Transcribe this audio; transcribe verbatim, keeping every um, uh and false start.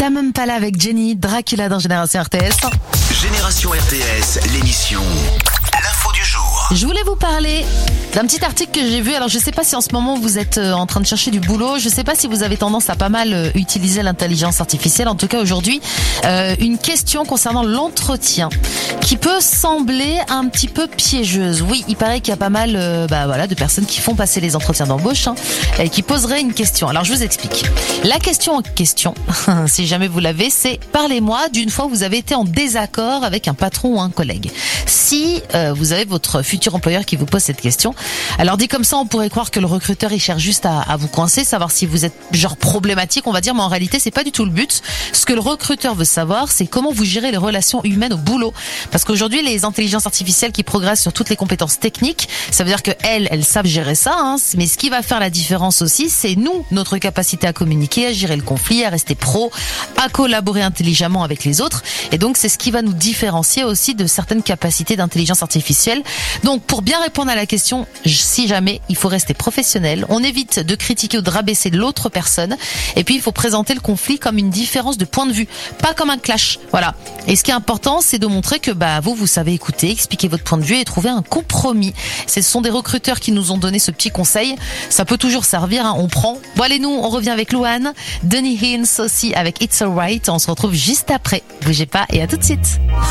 T'as même pas là avec Jenny, Dracula dans Génération R T S. Génération R T S, l'émission L'info du jour. Je voulais vous parler d'un petit article que j'ai vu. Alors je sais pas si en ce moment vous êtes en train de chercher du boulot. Je sais pas si vous avez tendance à pas mal utiliser l'intelligence artificielle. En tout cas aujourd'hui, euh, une question concernant l'entretien qui peut sembler un petit peu piégeuse. Oui, il paraît qu'il y a pas mal euh, bah, voilà, de personnes qui font passer les entretiens d'embauche hein, et qui poseraient une question. Alors je vous explique. La question en question, si jamais vous l'avez, c'est parlez-moi d'une fois où vous avez été en désaccord avec un patron ou un collègue. Si euh, vous avez votre futur employeur qui vous pose cette question, alors dit comme ça, on pourrait croire que le recruteur il cherche juste à, à vous coincer, savoir si vous êtes genre problématique, on va dire, mais en réalité c'est pas du tout le but. Ce que le recruteur veut savoir, c'est comment vous gérez les relations humaines au boulot. Parce qu'aujourd'hui, les intelligences artificielles qui progressent sur toutes les compétences techniques, ça veut dire que elles, elles savent gérer ça, hein, mais ce qui va faire la différence aussi, c'est nous, notre capacité à communiquer, à gérer le conflit, à rester pro, à collaborer intelligemment avec les autres. Et donc c'est ce qui va nous différencier aussi de certaines capacités d'intelligence artificielle. Donc pour bien répondre à la question, si jamais, il faut rester professionnel. On évite de critiquer ou de rabaisser l'autre personne. Et puis il faut présenter le conflit comme une différence de point de vue, pas comme un clash. Voilà. Et ce qui est important, c'est de montrer que bah vous, vous savez écouter, expliquer votre point de vue et trouver un compromis. Ce sont des recruteurs qui nous ont donné ce petit conseil. Ça peut toujours servir, hein, on prend. Bon allez, nous, on revient avec Louane, Denis Hines aussi avec It's Alright. On se retrouve juste après. Bougez pas et à tout de suite.